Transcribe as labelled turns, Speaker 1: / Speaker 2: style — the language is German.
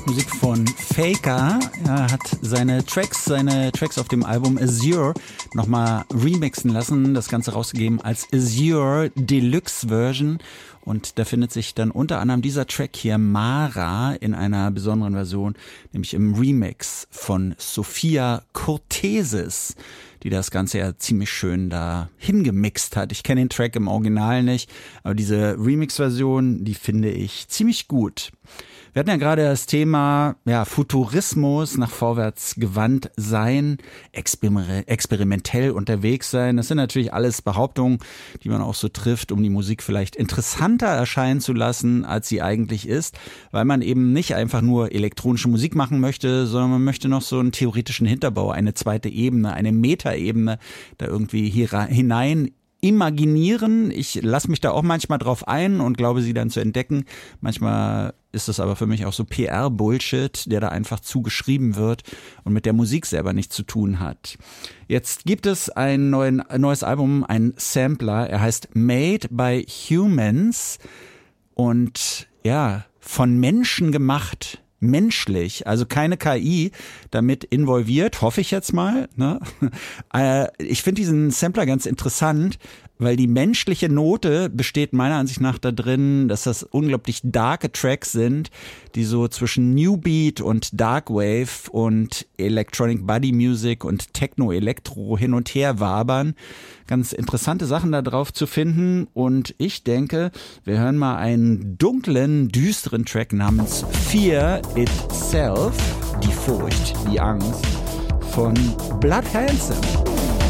Speaker 1: Musik von Faker. Er hat seine Tracks auf dem Album Azure nochmal remixen lassen, das Ganze rausgegeben als Azure Deluxe Version. Und da findet sich dann unter anderem dieser Track hier, Mara, in einer besonderen Version, nämlich im Remix von Sophia Cortesis, die das Ganze ja ziemlich schön da hingemixt hat. Ich kenne den Track im Original nicht, aber diese Remix-Version, die finde ich ziemlich gut. Wir hatten ja gerade das Thema Futurismus, nach vorwärts gewandt sein, experimentell unterwegs sein. Das sind natürlich alles Behauptungen, die man auch so trifft, um die Musik vielleicht interessanter erscheinen zu lassen, als sie eigentlich ist, weil man eben nicht einfach nur elektronische Musik machen möchte, sondern man möchte noch so einen theoretischen Hinterbau, eine zweite Ebene, eine Metaebene da irgendwie hier hinein imaginieren. Ich lasse mich da auch manchmal drauf ein und glaube, sie dann zu entdecken. Manchmal ist das aber für mich auch so PR-Bullshit, der da einfach zugeschrieben wird und mit der Musik selber nichts zu tun hat. Jetzt gibt es ein neues Album, ein Sampler. Er heißt Made by Humans und von Menschen gemacht. Menschlich, also keine KI damit involviert, hoffe ich jetzt mal. Ne? Ich finde diesen Sampler ganz interessant, weil die menschliche Note besteht meiner Ansicht nach da drin, dass das unglaublich darke Tracks sind, die so zwischen New Beat und Dark Wave und Electronic Body Music und Techno-Elektro hin und her wabern. Ganz interessante Sachen da drauf zu finden und ich denke, wir hören mal einen dunklen, düsteren Track namens Fear Itself, die Furcht, die Angst von Blood Handsome.